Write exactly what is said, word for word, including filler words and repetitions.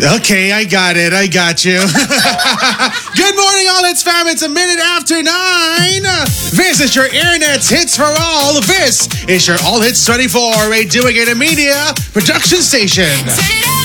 Okay, I got it. I got you. Good morning, all hits fam. It's a minute after nine. This is your Internet's Hits for All. This is your All Hits twenty-four, a Doing It Media production station.